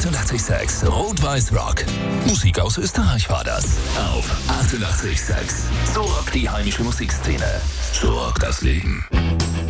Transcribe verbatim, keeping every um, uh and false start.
achtundachtzig Komma sechs Rot-Weiß Rock. Musik aus Österreich war das. Auf achtundachtzig Komma sechs. So rockt die heimische Musikszene. So rockt das Leben.